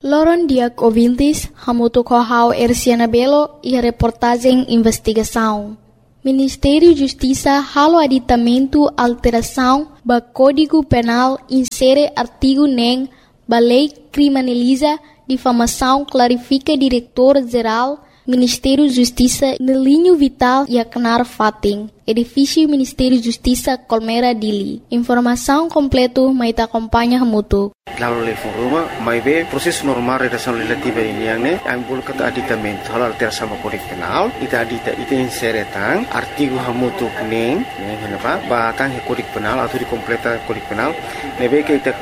Loron Diak ouvintes, hamuto kohau Erciana Belo e a reportagem investigação. Ministério da Justiça halo aditamento alteração ba Código Penal insere artigo nem ba lei criminaliza difamação clarifica diretor-geral Ministério da Justiça no linho vital e acnar fating. Edifício Ministério da Justiça Colmeira Dili. Informação completo mais acompanha mutu. Lalu le foruma mai be proses normal redação legislativa ini yang ne ambul kata aditamento hal alteração ba Código Penal ita insere tang artigo hamutu kuning yang kenapa ba tang Código Penal atau di completa Código Penal nebe ke ita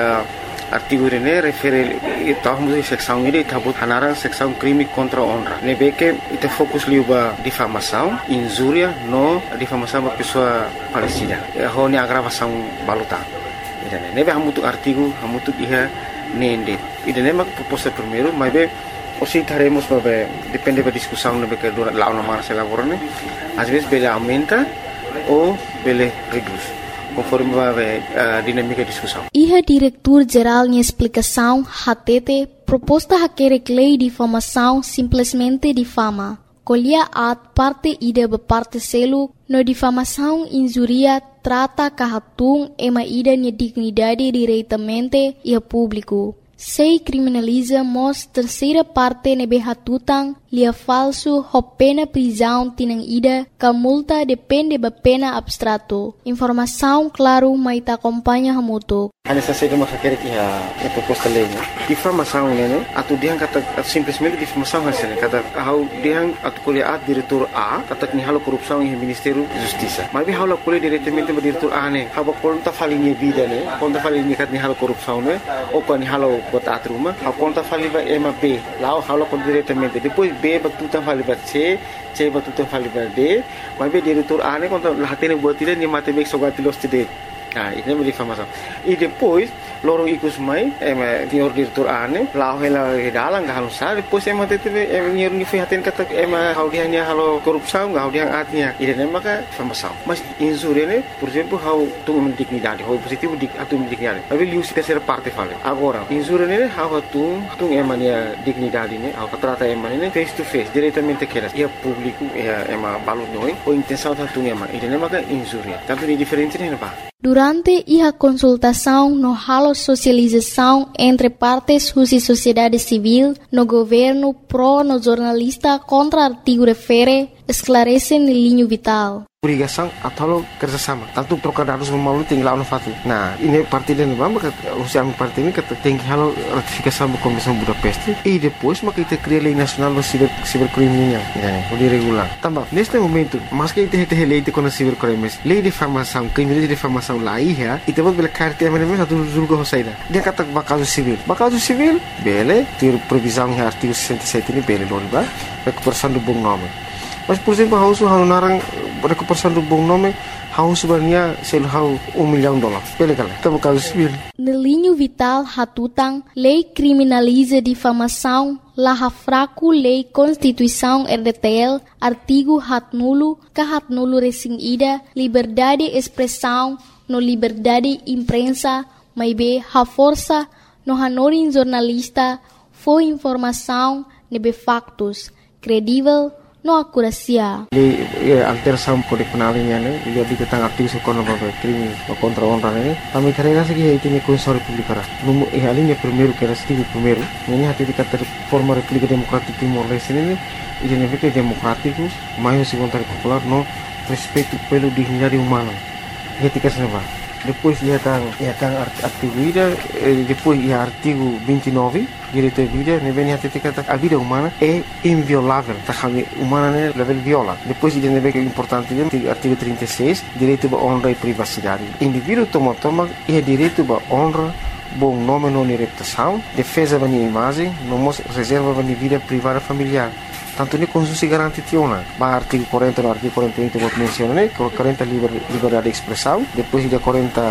artigo ini refere tahun seksão ini tabut hanarang seksão crime contra honra nebe ke ita fokus liu ba difamação injuria no difamação ba pessoa falecida honi agravação baluta. Nebe hamutu artigo hamutu iha nende. Idane mak proposta primeiro, mas be osi taremos babe depende da discussão nebe que dura lá uma se elaborane. Às vezes bele aumenta ou bele reduz, conforme babe dinâmica da discussão. Iha diretor-geral de explicação HTT proposta haquere lei de difamação simplesmente difama. Colhia at parte ida ba parte selu no difamação injuria trata kahatung ema ida nia dignidade diretamente e a público. Sei criminaliza mos terceira parte nebe hatutang lia falso ho pena prisão tinang ida ka multa depende ba pena abstrato. Informação claro mai ta acompanha hamuto. Anessa sede mas quer que a proposta lei, difamação né, atu diang kata simplesmente difamação hasilnya kata hau diang atu kuliah diretor A kata ni halo korupsi em Ministério da Justiça. Mas hau la kuliah diretamente ba diretor A ne, hau konta falinha vida ne, konta falinha kat ni halo korupsi ne, ou kan ni halo bot atruma, hau konta faliba ema B, lá hau kon diretamente. Depois B batutan faliba C batutan faliba D, mas diretor A ne konta lahatene buat tidak ni mate bek sogatilos tidak. Nah, ini menjadi difamação. E depois, lorong ikut mai, senhor diretor ane, lau hela dalang gak halus sah. Depois tete, senhor ni fihatin kata, hau dia ni halo korupsau, hau dia atnya. Ini maka difamação. Mas injúria ne, por exemplo, hau tu dignidade, hau positivo atu dignidade. Tapi liu terceira parte fala. Agora, injúria ne, hau tu emania dignidade ne, hau trata emania face to face, diretamente que ia público, ema balut noi, ou intenção tu ema. Ini maka injúria. Tanto ni diferente ne apa? Durante a consultação no halo socialização entre partes e sociedade civil, no governo pro no jornalista contra artigo refere, esclarece no linho vital. Obrigação atau kerjasama. Tanto trocar dados melalui tinggal no fatu. Nah, ini parti dan maka usia parti ini kata tinggi halo ratifikasi sama Komisi Budapest. E depois maka kita cria lei nasional do cibercriminal. Udah regular. Tambah, neste momento, mas que kita lei de contra cibercrimes, lei de difamação, crime de difamação lá ia, e depois bela carta mesmo satu julga hosaida. Dia kata bakal civil. Bakal civil, bele, ter previsão em artigo 67 ini bele loriba, recuperação do bom nome. Mas, por exemplo, hau narang recuperação do bom nome, hau sebenarnya sel hau $1 milhão. Pele kala, tá caso civil. No linho vital hatutang, lei criminaliza difamação, laha fraco lei Constituição RDTL, artigo hat nulo recém ida, liberdade expressão, no liberdade imprensa, mas be ha força, no hanorin jornalista, foi informação, nebe factos, credível, no akurasia. Alteração Código Penal ini dia tentang artigo sekolah bapak crime contra honra ini. Kami karena segi itu ni Konstitusi Republik Arab. Numu alinya primeiro que era artigo primeiro. Ini hati dikata forma República Democrática Timor Leste ini identifica democráticos, mais segundo popular no respeito pelo dignidade humana. Ketika senapa. Depois ia tang artigo ida, depois ia artigo 29, direito à vida, ne vem até kata a vida humana é inviolável, tá kami humana ne level viola. Depois ida ne vem importante artigo 36, direito à honra e privacidade. Indivíduo toma é direito à honra, bom nome não reputação, defesa da imagem, não reserva da vida privada familiar. Tanto ni Constitusi garanti tiona. Ba artigo 40 no artigo 41 vou mencionar, né? 40 liberdade de expressão, depois de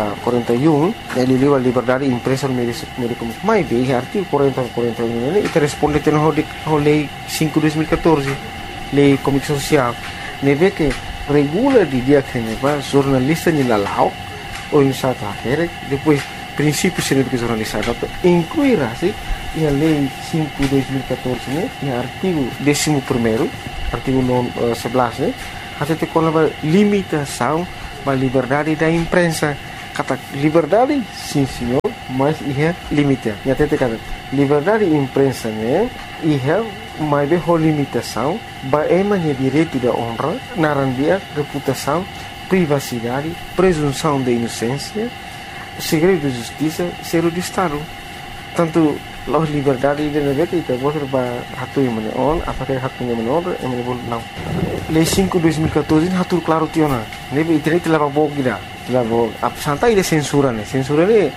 41 ele liba liberdade de imprensa no meio mais bem artigo 40 41 né? E responde tem no lei 5 2014, lei comunicação social. Neve que regula de dia que neva jornalista ni lalau ou em sata depois princípios científicos jornalizados, incluirá-se a Lei 5/2014, né, e o artigo 11º, artigo 11, né, até com a limitação da liberdade da imprensa. Kata liberdade, sim senhor, mas é limite. E até kata liberdade da imprensa, né, mas a limitação, é direito da honra, narandia, reputação, privacidade, presunção de inocência, segredo de justiça, segredo de Estado. Tanto as liberdades de negócio itu boleh hatu yang mana on, apakah hatu yang mana on, yang mana boleh não. Lei 5/2014 hatu claro tiona. Nebe internet leva bom gida, leva santai de censura né. Censura né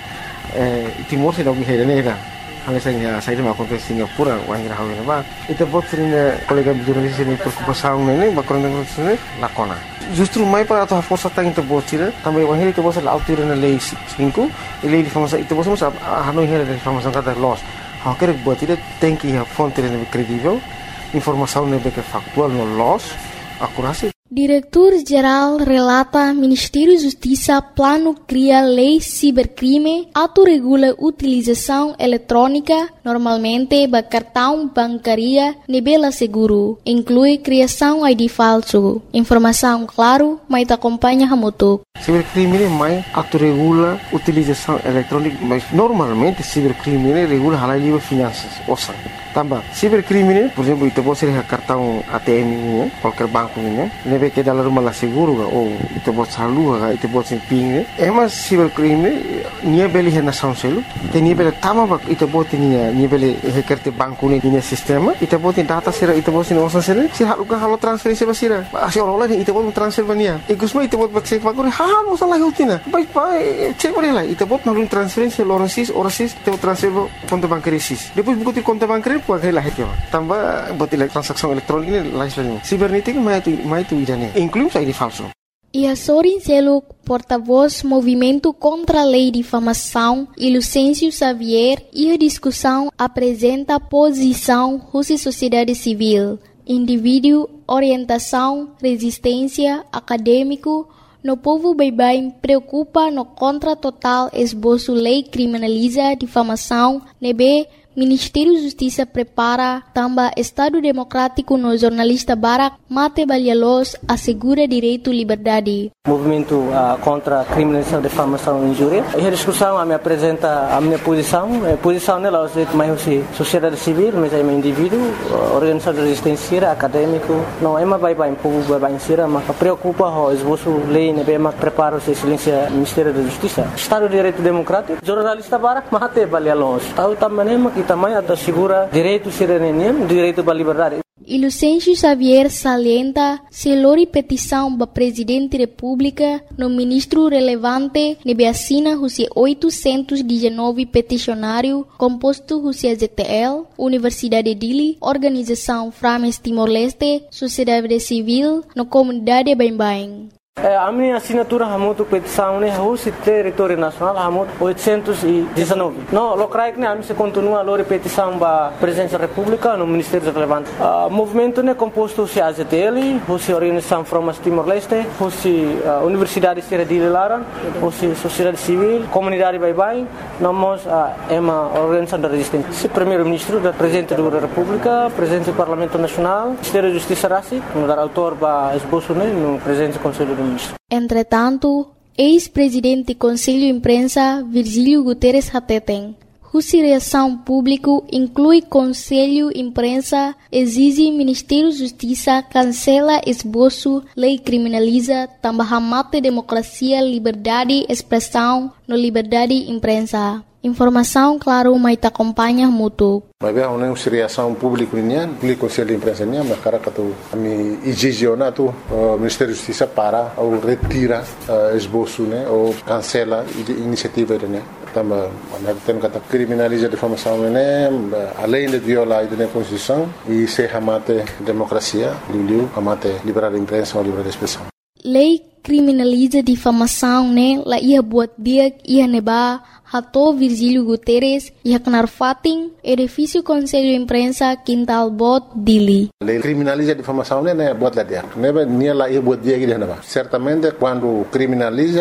Timor se dá hera né. Hanya saya mau kontes Singapura, wangira hawe ba. Itu bot sering kolega jurnalis ini preocupação né, bakurang dengan lakona. Justru mai para a força tá into botira, também o ele te bosa la autora na lei 5, e lei de informação, te bosa hanoi hera de informação cada loss. Ha quer botira tem que a fonte é credível, informação é que factual no loss, acurácia. Diretor-Geral relata Ministério da Justiça plano cria lei cibercrime, autorregula utilização eletrônica, normalmente ba cartão bancaria, nebela seguro, inclui criação ID falso. Informação claro, mas te acompanha hamutuk. Cibercrime mais autorregula utilização eletrônica, mas normalmente cibercrime regula halal livre finanças, ouça. Tambah, cibercrime, por exemplo, itu pode ser cartão ATM, qualquer banco, nebe que dalam rumah lah seguro, ou itu pode salur, itu pode ser ping, mas cibercrime, nia beli hena sound selu, te nia beli tama itu pode nia beli hekerte banco nia sistema, itu pode data sera, itu pode nia osan sera, si halo transferensi basira, asyik orang lain itu pode transfer bania, igusma itu pode cek fakuri, halo salah utina, baik cek boleh lah, itu pode nalun transferensi orang sis, itu transfer konto bankari sis, depois buku konto bankari pode lah hekyo, tambah buat transaksi elektronik ini lain sebagainya, sibernetik mai tu idane, inclui ID falso. E a Sorin Seluk, porta-voz Movimento contra a Lei de Difamação, e Lucêncio Xavier, e a discussão apresenta a posição Rússia Sociedade Civil, indivíduo, orientação, resistência, acadêmico, no povo bem preocupa no contra total esboço lei criminaliza difamação, nebe Ministério da Justiça prepara também Estado Democrático no jornalista Barak Mate Balhalos assegura direito à liberdade. Movimento contra a criminalização, difamação e injúria. A discussão me apresenta a minha posição. A posição nela é mais sociedade civil, mas é um indivíduo, organização de resistência, acadêmico. Não é mais bem povo bem sira, mas preocupa o esboço lei, né, mas prepara o silêncio Ministério da Justiça. Estado de Direito Democrático, jornalista Barak Mate Balhalos. Tahu também que também assegura direito cidadania, direito à liberdade. E Lucêncio Xavier salienta se lori petição para Presidente da República no ministro relevante nebe assina Rússia 819 peticionário composto Rússia ZTL, Universidade de Dili, Organização Frames Timor-Leste, Sociedade Civil, no Comunidade Bem. A minha assinatura hamutu petição né Rússia território nacional hamut 819. No locrai que a se continua a petição para presidente da República no Ministério relevante. Movimento né composto se AZTL, Rússia Organização Frames Timor-Leste, Rússia Universidade de Lara, Rússia Sociedade Civil, Comunidade Bem. Nós é uma organização da resistência. Se primeiro-ministro da presidente da República, presidente do Parlamento Nacional, Ministério da Justiça Rassi, no dar autor para esboço né no presidente do Conselho do Entretanto, ex-presidente do Conselho de Imprensa Virgílio Guterres Hateten, Rússia Reação Público inclui Conselho de Imprensa, exige Ministério da Justiça cancela esboço, lei criminaliza, também mate democracia, liberdade, expressão, no liberdade de imprensa. Informação, claro, mas te acompanha mútuo. Mas bem, uma reação pública nian, o Conselho de Imprensa nian, mas cara que tu me exigionato o Ministério da Justiça para ou retira esboço, né, ou cancela iniciativa, né. Também, tem que criminaliza a difamação, né, além de violar a Constituição e se amate democracia, amate liberdade de imprensa ou liberdade de expressão. Lei criminaliza difamação, né, lá ia buat dia ia neba Hato Virgílio Guterres ia kenar fating edifício Conselho de Imprensa Quintal Bot Dili. Lei criminaliza a difamação, né, buat lá dia. Neba nia lá ia buat dia que dia neba. Certamente quando criminaliza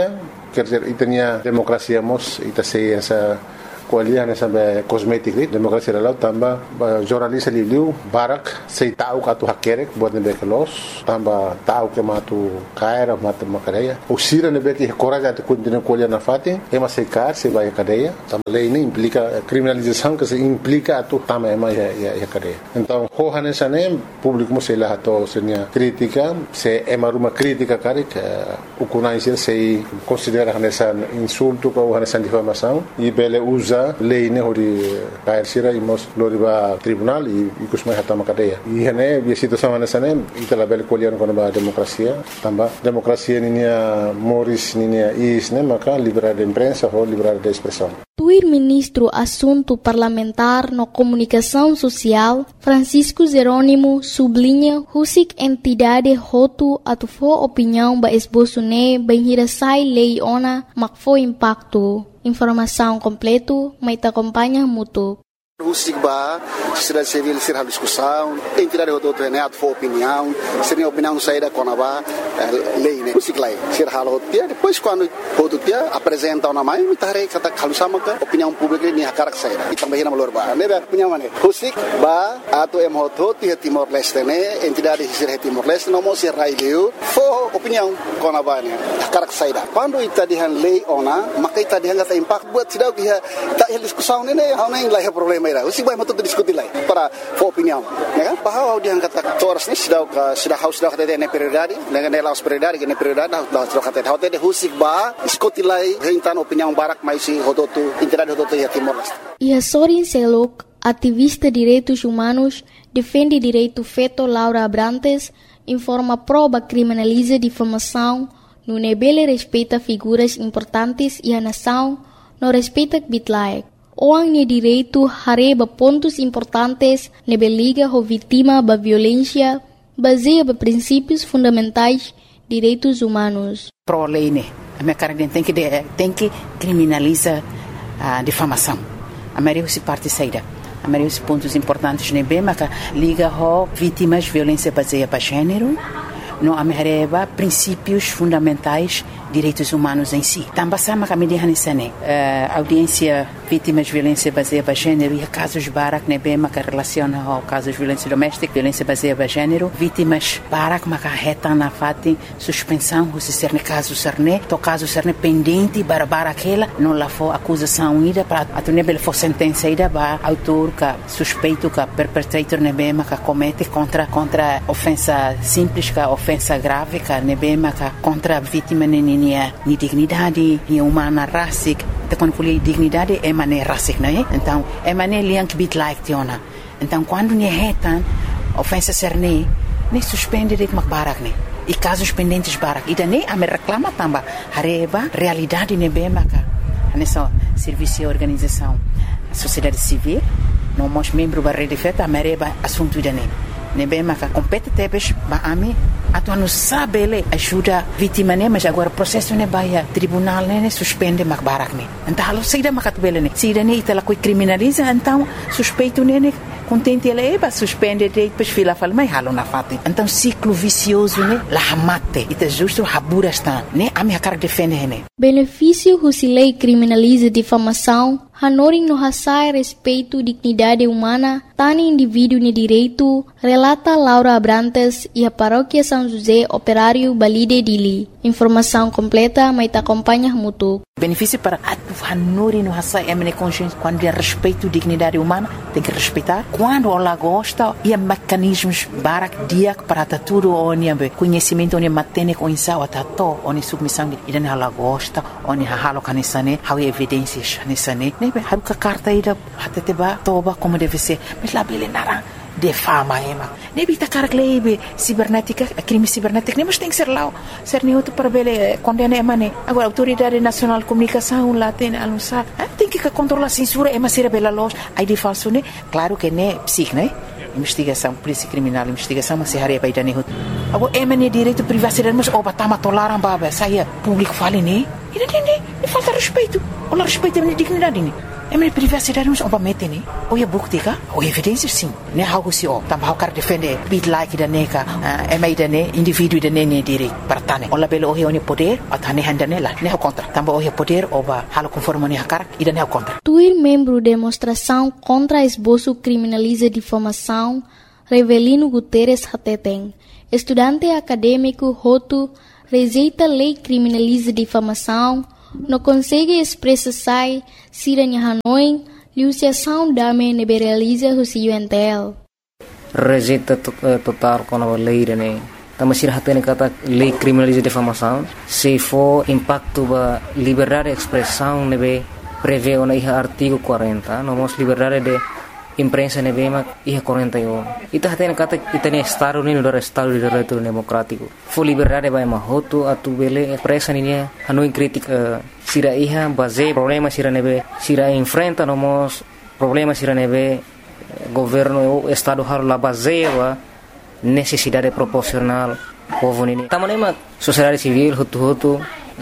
quer dizer, itania democracia mos, ita sei essa kualiah sampai kosmetik ni demokrasi dalau tambah jurnalis liu barak sei tahu katu hakerek buat nebe kelos tambah tahu ke matu kaira matu makadeya usira nebe ki coraja de continua kualiah na fati ema sei kar sei vai cadeia tambah lei ini implica criminalização que se implica tu tambah ema ya cadeia então hohane sane público mo sei lá to senia crítica se ema ruma crítica karik ukuna isir sei considera nessa insulto ou nessa difamação e bele usa lei ne hori kair sira imos loriba tribunal e kusmai hatama cadeia e hene bi situação nessa ne itala bele kualiah kono ba demokrasia tambah demokrasia ninia moris ninia is ne maka liberdade de imprensa ou liberdade de expressão. O ministro Assunto Parlamentar no Comunicação Social, Francisco Jerônimo, sublinha husik entidade hotu atufo opinião ba esboço ne bem hirasai lei ona makfo impacto. Informação completo, mas te acompanha mutu. Husik ba, sociedade civil será discussão, entidade hotu ne atufo opinião, seria opinião saída com a lei ne husik lai ser halo dia depois quando hotu dia apresenta uma mãe mitare kata kalau sama ke opinião pública ni hakarak saída também na valor ba ne opinião mane husik ba atau em hotu dia Timor Leste ne entidade ser Timor Leste no mo ser raileu fo opinião com a ba ne hakarak saída quando ita dihan lei ona maka ita dihan kata impact buat sidau dia tak discussão ne hau lai problema husik ba moto diskuti lai para fo opinião ne kan bahwa dihan kata toras ni sidau kata ne prioridade ne laos prioridade ne prioridade da kata hotel de husik ba diskuti lai rentan opinião barak mais hototu entidade hototu ya Timor Leste. E Sorin Selok, ativista de direitos humanos, defende direito feto Laura Abrantes, informa prova criminaliza difamação, no nebele respeita figuras importantes e a nação, no respeita bitlaek. Oang ni direito hareba pontos importantes nebeliga ho vítima ba violência, baseia ba princípios fundamentais direitos humanos. Pro lei ne, a minha cara tem que criminalizar a difamação. A maioria se parte saída. A maioria dos pontos importantes ne bem, mas liga ho vítimas de violência baseada para gênero, no amereba princípios fundamentais direitos humanos em si. Também sama kami dihanisane audiência vítimas de violência baseada em gênero e casos barak nebe maka relaciona ao casos de violência doméstica, violência baseada em gênero, vítimas barak maka reta na fati suspensão se ser ne caso serne, to caso serne pendente bara aquela não lá for acusação ida para atunebel for sentença ida ba autor ka suspeito ka perpetrator nebe maka comete contra ofensa simples ka ofensa grave ka nebe maka contra vítima ni dignidade, ni humana rasik. Quando falei dignidade é mané rasik, não é? Então é mané liang bit like tiona. Então quando ni retan ofensa serne, nem suspende det mak barak ne. E casos pendentes barak. E daí a me reclama tamba hareba realidade ne be maka. Nessa serviço e organização, sociedade civil, não mos membro da rede feta a mereba assunto dane. Ne be maka compete tebes ba ami atu não sabe ele ajuda vítima ne mas agora processo ne baia tribunal ne suspende mak barak ne então halo saída makat bele ne saída ne itala coi criminaliza então suspeito ne contente ele eba suspende depois fila fala mas halo na fate então ciclo vicioso ne la hamate ita justo habura está ne ami hakar defende ne benefício husilei criminaliza difamação hanoring no hasai respeito dignidade humana tani indivíduo ne direito relata Laura Abrantes e a paróquia São José Operário Balide Dili. Informação completa, mas te acompanha mutu. Benefício para a Nuri no Hassai Emine Consciência, quando é respeito à dignidade humana, tem que respeitar. Quando ela gosta, e mecanismos barak diak para tudo, onde conhecimento, onde matene com insau, atato, onde submissão, e daí ela gosta, onde halo canisane, há evidências nisane. Nebe, há uma carta aí da hateteba, toba como deve ser, mas lá bele narang. De fama ema. Nebi takar lebe cibernética, crime cibernético, mas tem que ser lá, ser neutro para bele condena ema ne. Agora autoridade nacional de comunicação lá tem anunciar, tem que controlar a censura ema ser bela loja. Aí de falso ne, claro que ne psic, né? Investigação polícia criminal, investigação mas se haria baida ne. Agora ema ne direito privacidade, mas oba tama tolaram baba, saia público fale ne. E falta respeito. Olha respeito a minha dignidade ne. minha privacidade não obviamente né ou é bukti ka ou evidência sim né how se o tambah quer defender bit like da neka mai da ne indivíduo da ne direito para tane ou labelo o oni poder atane handane lá né contra tambah o poder oba halo conforme ne hakar ida ne contra Tuir membro demonstração contra esboço criminaliza difamação Revelino Guterres Hateteng estudante acadêmico Hotu rejeita lei criminaliza difamação não consegue expressar siranya Hanoi liusiação dame neberaliza husi UNTL. Rejeita total com a lei né. Tama sir hatene kata lei criminaliza difamação se for impacto ba liberdade de expressão nebe prevê na iha artigo 40 nomos liberdade de imprensa nebe mak iha 41 ita hatene kata itane estado ni no estado de direito democrático for liberdade ba mahoto atu bele expressa ni Hanoi crítica sira iha base problema sira nebe sira enfrenta nomos problema sira nebe governo o estado har la base ba necessidade proporcional povo nini tamanema sociedade civil hutu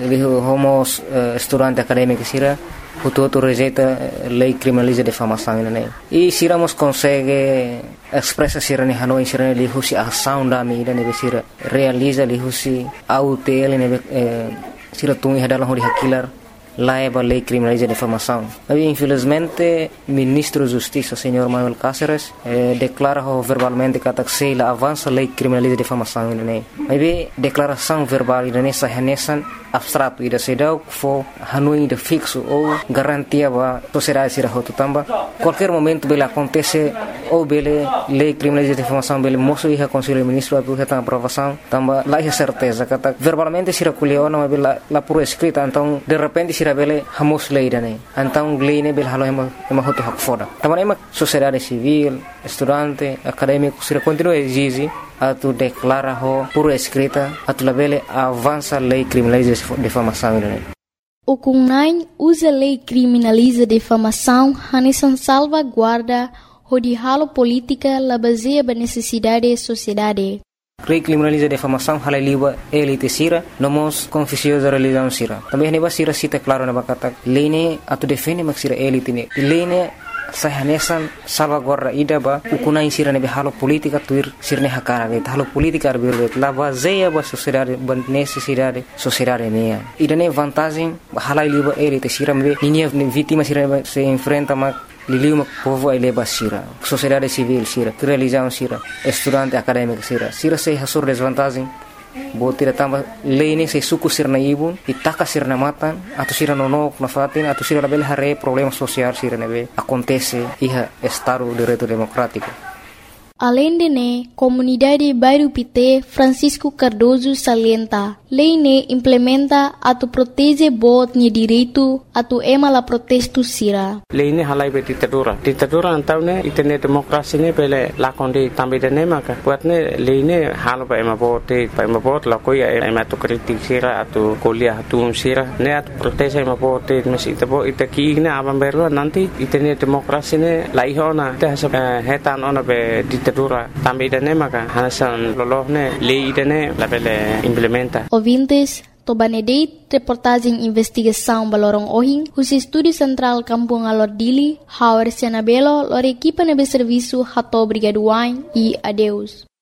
homos estudante acadêmico sira hutu rejeita lei criminaliza difamação né e siramos consegue expressa sira ni Hanoi sira li husi ação da mi ne sira realiza li husi autel ne sira tungi hadalah hori hakilar laiba lei criminaliza difamação. Mas infelizmente ministro da Justiça, senhor Manuel Cáceres, declara verbalmente que a avança lei criminaliza difamação né. Mas declaração verbal nessa renesan abstrato ida sedau for Hanoi de fixo ou garantia ba sociedade sira hotu tamba qualquer momento bele acontece ou bele lei criminaliza difamação bele moço ia conselho ministro atu reta aprovação tamba lá é certeza que verbalmente sira kuliona mas bele lá por escrita então de repente sira bele hamos lei dane então lei ne bele halo ema hotu hak foda tamba ema sociedade civil estudante acadêmico sira continua exige atu declara ho por escrita atu labele avança lei criminaliza difamação né. O CUNAI usa lei criminaliza difamação hanesan salvaguarda hodihalo política la baseia ba necessidade da sociedade. Lei criminaliza difamação hala liba elite sira nomos confusiosa religião sira. Também neba sira cita claro na bakata lei ne atu defende mak sira elite ne. Lei ne sahanesan salvaguarda ida ba ukunai sira nebe halo politika tuir sirne hakara be halo politika arbirbe la baseia ba sociedade ba necessidade sociedade meia ida ne vantagem hala liba elite sira me ninia vítima sira se enfrenta ma liliu povo ele ba sira sociedade civil sira religião sira estudante acadêmico sira se hasur desvantagem botira tamba lei se suku sirna ibun itaka sirna matan atau sira nonok na fatin atau sira label hare problema social sira nebe acontece iha estado de direito democrático. Além de ne, comunidade Bairro Pité Francisco Cardoso salienta, lei ne implementa atu protege bot ni direito atu ema la protesto sira. Lei ne halai be ditadura antau ne itene demokrasi ne pele lakonde tambe de ne maka buat ne lei ne halo ba ema bot la koya ema tu kritik sira atu kuliah atu sira ne atu protege ema bot mes itabo itaki ne abam berlo nanti itene demokrasi ne laihona te hetan ona be ditadura tambe de ne maka hasan loloh ne lei de ne la pele implementa. Ouvintes, Tobanedeit, reportagem investigação Balorong Ohing, os Estúdio Central Kampung Alordili, Hauer Senabelo, lor equipa nebe serviço Hato Brigaduain e adeus.